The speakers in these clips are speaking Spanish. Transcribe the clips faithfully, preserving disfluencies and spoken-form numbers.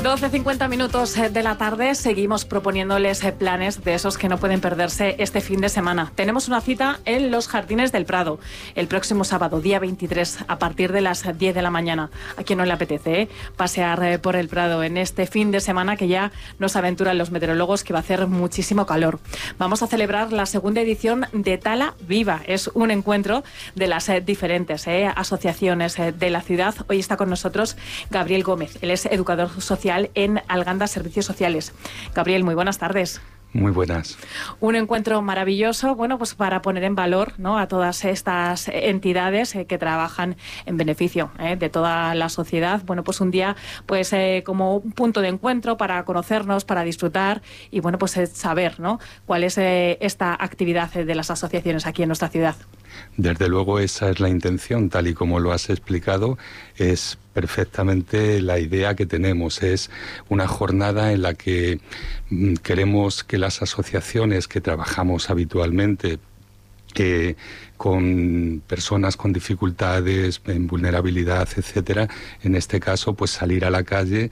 doce cincuenta minutos de la tarde, seguimos proponiéndoles planes de esos que no pueden perderse este fin de semana. Tenemos una cita en los Jardines del Prado, el próximo sábado, día veintitrés, a partir de las diez de la mañana. ¿A quién no le apetece eh? pasear por el Prado en este fin de semana que ya nos aventuran los meteorólogos que va a hacer muchísimo calor? Vamos a celebrar la segunda edición de Tala Viva. Es un encuentro de las eh, diferentes eh, asociaciones eh, de la ciudad. Hoy está con nosotros Gabriel Gómez. Él es educador social en Alganda Servicios Sociales. Gabriel, muy buenas tardes. Muy buenas. Un encuentro maravilloso, bueno, pues para poner en valor, ¿no?, a todas estas entidades eh, que trabajan en beneficio eh, de toda la sociedad. Bueno, pues un día, pues eh, como un punto de encuentro para conocernos, para disfrutar y, bueno, pues eh, saber, ¿no?, cuál es eh, esta actividad eh, de las asociaciones aquí en nuestra ciudad. Desde luego esa es la intención, tal y como lo has explicado, es perfectamente la idea que tenemos. Es una jornada en la que mm, queremos que las asociaciones que trabajamos habitualmente eh, con personas con dificultades, en vulnerabilidad, etcétera, en este caso, pues salir a la calle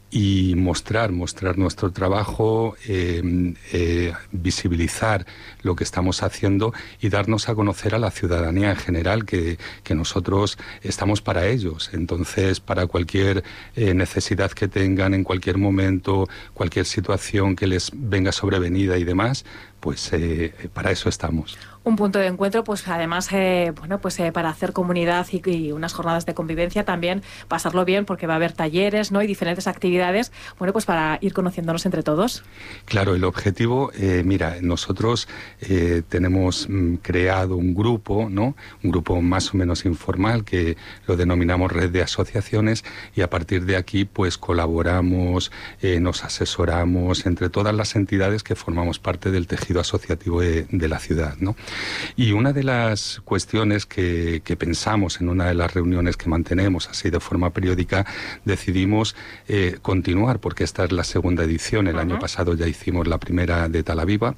y mostrar, mostrar nuestro trabajo, eh, eh, visibilizar lo que estamos haciendo y darnos a conocer a la ciudadanía en general que, que nosotros estamos para ellos. Entonces, para cualquier eh, necesidad que tengan en cualquier momento, cualquier situación que les venga sobrevenida y demás, pues eh, para eso estamos. Un punto de encuentro, pues además, eh, bueno, pues eh, para hacer comunidad y, y unas jornadas de convivencia también, pasarlo bien, porque va a haber talleres, ¿no?, y diferentes actividades, bueno, pues para ir conociéndonos entre todos. Claro, el objetivo, eh, mira, nosotros eh, tenemos mm, creado un grupo, ¿no?, un grupo más o menos informal que lo denominamos Red de Asociaciones, y a partir de aquí, pues colaboramos, eh, nos asesoramos entre todas las entidades que formamos parte del tejido asociativo de, de la ciudad, ¿no? Y una de las cuestiones que, que pensamos en una de las reuniones que mantenemos así de forma periódica, decidimos eh, continuar, porque esta es la segunda edición. El uh-huh. año pasado ya hicimos la primera de Tala Viva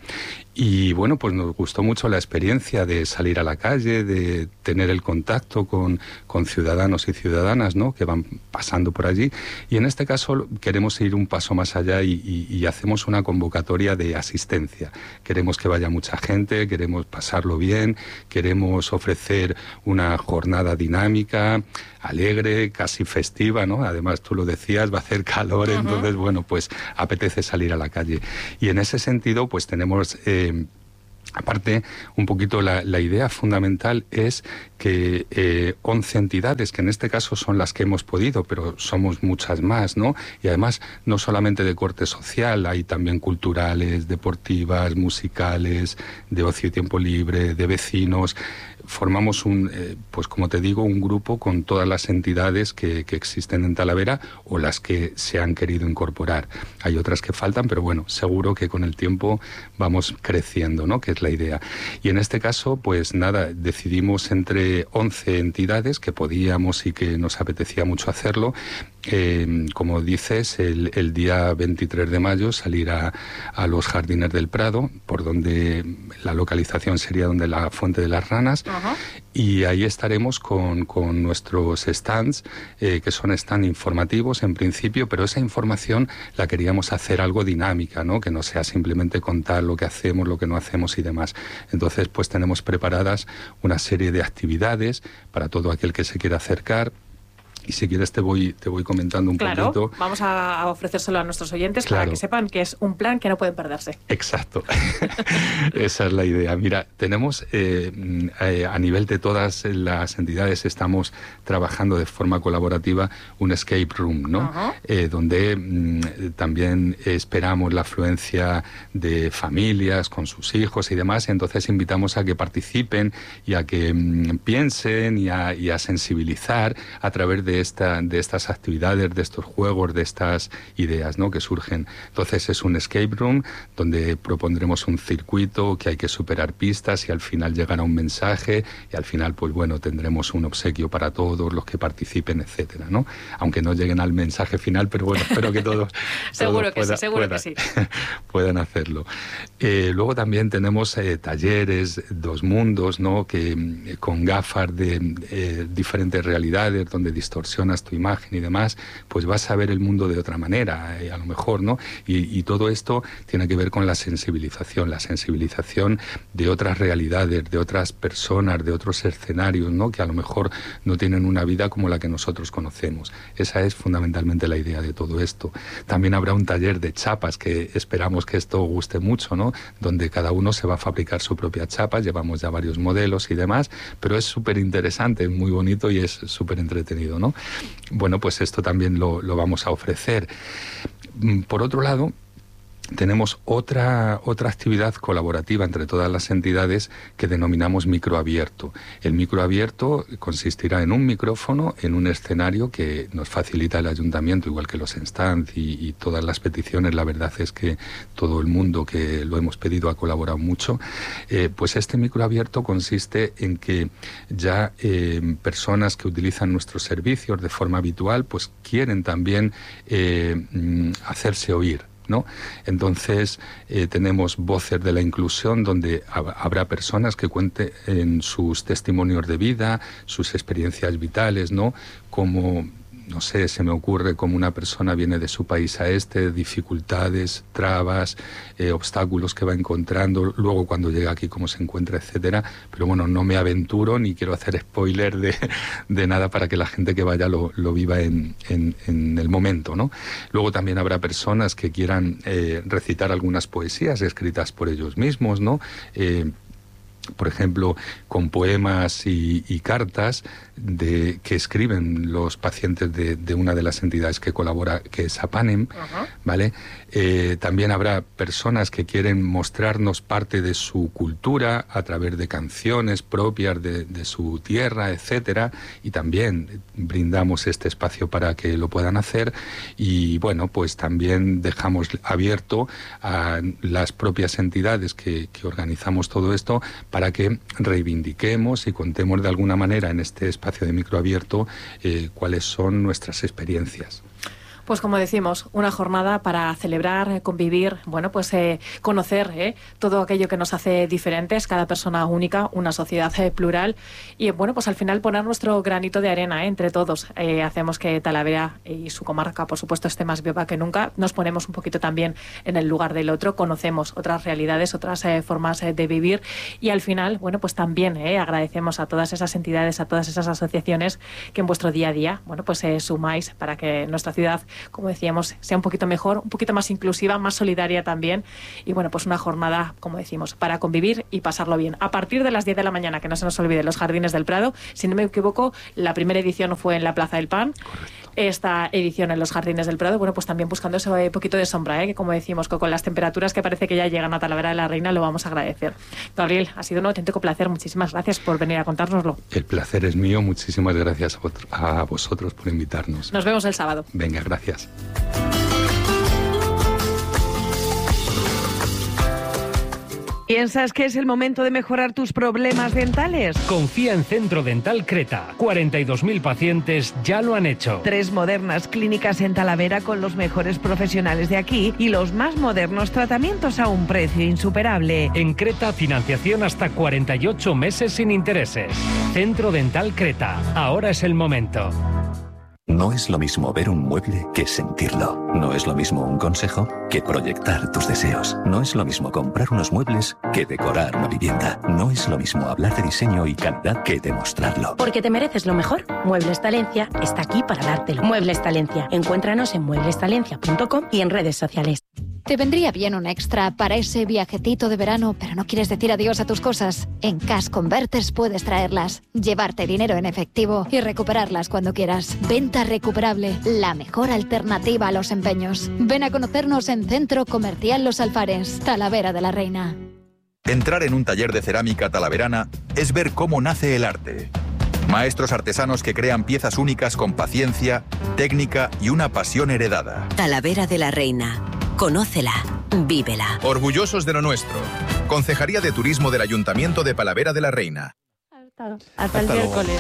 y bueno, pues nos gustó mucho la experiencia de salir a la calle, de tener el contacto con, con ciudadanos y ciudadanas, ¿no?, que van pasando por allí, y en este caso queremos ir un paso más allá y, y, y hacemos una convocatoria de asistencia. Queremos que vaya mucha gente, queremos pasarlo bien, queremos ofrecer una jornada dinámica, alegre, casi festiva, ¿no? Además, tú lo decías, va a hacer calor, uh-huh. entonces, bueno, pues apetece salir a la calle. Y en ese sentido, pues tenemos... Eh, Aparte, un poquito la, la idea fundamental es que eh, once entidades, que en este caso son las que hemos podido, pero somos muchas más, ¿no? Y además, no solamente de corte social, hay también culturales, deportivas, musicales, de ocio y tiempo libre, de vecinos. Formamos un, eh, pues como te digo, un grupo con todas las entidades que, que existen en Talavera o las que se han querido incorporar. Hay otras que faltan, pero bueno, seguro que con el tiempo vamos creciendo, ¿no?, que es la idea. Y en este caso, pues nada, decidimos entre once entidades que podíamos y que nos apetecía mucho hacerlo. Eh, como dices, el, el día veintitrés de mayo salir a, a los Jardines del Prado, por donde la localización sería donde la Fuente de las Ranas. Uh-huh. Y ahí estaremos con, con nuestros stands, eh, que son stands informativos en principio, pero esa información la queríamos hacer algo dinámica, ¿no?, que no sea simplemente contar lo que hacemos, lo que no hacemos y demás. Entonces, pues tenemos preparadas una serie de actividades para todo aquel que se quiera acercar. Y si quieres te voy, te voy comentando un claro, poquito. Claro, vamos a ofrecérselo a nuestros oyentes claro. para que sepan que es un plan que no pueden perderse. Exacto. Esa es la idea. Mira, tenemos eh, eh, a nivel de todas las entidades, estamos trabajando de forma colaborativa un escape room, ¿no? Uh-huh. Eh, donde mm, también esperamos la afluencia de familias con sus hijos y demás, y entonces invitamos a que participen y a que mm, piensen y a, y a sensibilizar a través de Esta, de estas actividades, de estos juegos, de estas ideas, ¿no?, que surgen. Entonces es un escape room donde propondremos un circuito que hay que superar pistas y al final llegará un mensaje y al final, pues bueno, tendremos un obsequio para todos los que participen, etcétera, ¿no? Aunque no lleguen al mensaje final, pero bueno, espero que todos, seguro todos que pueda, sí, seguro pueda, que sí. puedan hacerlo. Eh, luego también tenemos eh, talleres, dos mundos, ¿no?, que eh, con gafas de eh, diferentes realidades donde distorsionan distorsionas tu imagen y demás, pues vas a ver el mundo de otra manera, eh, a lo mejor, ¿no? Y, y todo esto tiene que ver con la sensibilización, la sensibilización de otras realidades, de otras personas, de otros escenarios, ¿no? Que a lo mejor no tienen una vida como la que nosotros conocemos. Esa es fundamentalmente la idea de todo esto. También habrá un taller de chapas, que esperamos que esto guste mucho, ¿no? Donde cada uno se va a fabricar su propia chapa, llevamos ya varios modelos y demás, pero es súper interesante, es muy bonito y es súper entretenido, ¿no? Bueno, pues esto también lo, lo vamos a ofrecer. Por otro lado, tenemos otra, otra actividad colaborativa entre todas las entidades que denominamos microabierto. El microabierto consistirá en un micrófono en un escenario que nos facilita el ayuntamiento, igual que los stands y, y todas las peticiones. La verdad es que todo el mundo que lo hemos pedido ha colaborado mucho. Eh, pues este microabierto consiste en que ya eh, personas que utilizan nuestros servicios de forma habitual pues quieren también eh, hacerse oír, ¿no? Entonces eh, tenemos voces de la inclusión, donde hab- habrá personas que cuenten en sus testimonios de vida, sus experiencias vitales, ¿no? Como, no sé, se me ocurre como una persona viene de su país a este, dificultades, trabas, eh, obstáculos que va encontrando, luego cuando llega aquí cómo se encuentra, etcétera. Pero bueno, no me aventuro ni quiero hacer spoiler de, de nada para que la gente que vaya lo, lo viva en, en, en el momento, ¿no? Luego también habrá personas que quieran eh, recitar algunas poesías escritas por ellos mismos, ¿no? Eh, por ejemplo, con poemas y, y cartas de, que escriben los pacientes de, de una de las entidades que colabora, que es APANEM, uh-huh. ¿Vale? Eh, también habrá personas que quieren mostrarnos parte de su cultura a través de canciones propias de, de su tierra, etcétera, y también brindamos este espacio para que lo puedan hacer. Y bueno, pues también dejamos abierto a las propias entidades que, que organizamos todo esto para que reivindiquemos y contemos de alguna manera en este espacio de microabierto eh, cuáles son nuestras experiencias. Pues como decimos, una jornada para celebrar, convivir, bueno, pues eh, conocer eh, todo aquello que nos hace diferentes, cada persona única, una sociedad eh, plural y bueno, pues al final poner nuestro granito de arena eh, entre todos. Eh, hacemos que Talavera y su comarca, por supuesto, esté más viva que nunca. Nos ponemos un poquito también en el lugar del otro, conocemos otras realidades, otras eh, formas eh, de vivir y al final, bueno, pues también eh, agradecemos a todas esas entidades, a todas esas asociaciones que en vuestro día a día, bueno, pues eh, sumáis para que nuestra ciudad, como decíamos, sea un poquito mejor, un poquito más inclusiva, más solidaria también. Y bueno, pues una jornada, como decimos, para convivir y pasarlo bien. A partir de las diez de la mañana, que no se nos olvide, los Jardines del Prado. Si no me equivoco, la primera edición fue en la Plaza del Pan. Correcto. Esta edición en los Jardines del Prado, bueno, pues también buscando ese poquito de sombra, ¿eh? Que como decimimos, con las temperaturas que parece que ya llegan a Talavera de la Reina, lo vamos a agradecer. Gabriel, ha sido un auténtico placer. Muchísimas gracias por venir a contárnoslo. El placer es mío. Muchísimas gracias a vosotros por invitarnos. Nos vemos el sábado. Venga, gracias. ¿Piensas que es el momento de mejorar tus problemas dentales? Confía en Centro Dental Creta. cuarenta y dos mil pacientes ya lo han hecho. Tres modernas clínicas en Talavera con los mejores profesionales de aquí y los más modernos tratamientos a un precio insuperable. En Creta, financiación hasta cuarenta y ocho meses sin intereses. Centro Dental Creta. Ahora es el momento. No es lo mismo ver un mueble que sentirlo. No es lo mismo un consejo que proyectar tus deseos. No es lo mismo comprar unos muebles que decorar una vivienda. No es lo mismo hablar de diseño y calidad que demostrarlo. Porque te mereces lo mejor. Muebles Talencia está aquí para dártelo. Muebles Talencia. Encuéntranos en muebles talencia punto com y en redes sociales. Te vendría bien un extra para ese viajetito de verano, pero no quieres decir adiós a tus cosas. En Cash Converters puedes traerlas, llevarte dinero en efectivo y recuperarlas cuando quieras. Venta recuperable, la mejor alternativa a los empeños. Ven a conocernos en Centro Comercial Los Alfares, Talavera de la Reina. Entrar en un taller de cerámica talaverana es ver cómo nace el arte. Maestros artesanos que crean piezas únicas con paciencia, técnica y una pasión heredada. Talavera de la Reina. Conócela, vívela. Orgullosos de lo nuestro. Concejalía de Turismo del Ayuntamiento de Talavera de la Reina. Hasta, Hasta el miércoles.